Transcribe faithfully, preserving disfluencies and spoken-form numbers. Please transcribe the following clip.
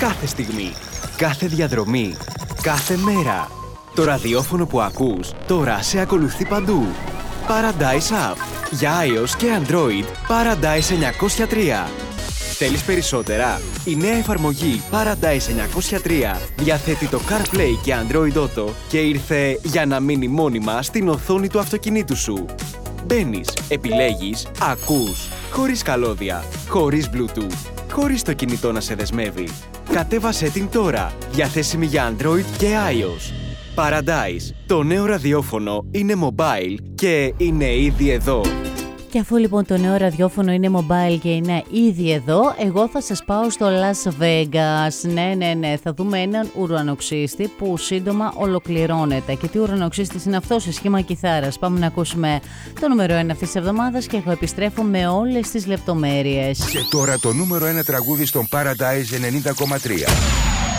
Κάθε στιγμή, κάθε διαδρομή, κάθε μέρα. Το ραδιόφωνο που ακούς τώρα σε ακολουθεί παντού. Paradise App. Για iOS και Android, Paradise εννιακόσια τρία. Θέλεις περισσότερα? Η νέα εφαρμογή Paradise εννιακόσια τρία διαθέτει το CarPlay και Android Auto και ήρθε για να μείνει μόνιμα στην οθόνη του αυτοκινήτου σου. Μπαίνεις, επιλέγεις, ακούς, χωρίς καλώδια, χωρίς Bluetooth, χωρίς το κινητό να σε δεσμεύει. Κατέβασέ την τώρα, διαθέσιμη για Android και iOS. Paradise, το νέο ραδιόφωνο είναι mobile και είναι ήδη εδώ. Και αφού λοιπόν το νέο ραδιόφωνο είναι mobile και είναι ήδη εδώ, εγώ θα σας πάω στο Las Vegas. Ναι, ναι, ναι, θα δούμε έναν ουρανοξύστη που σύντομα ολοκληρώνεται. Και τι ουρανοξύστης είναι αυτό σε σχήμα κιθάρας? Πάμε να ακούσουμε το νούμερο ένα αυτής της εβδομάδας και εγώ επιστρέφω με όλες τις λεπτομέρειες. Και τώρα το νούμερο ένα τραγούδι στον Paradise ενενήντα κόμμα τρία.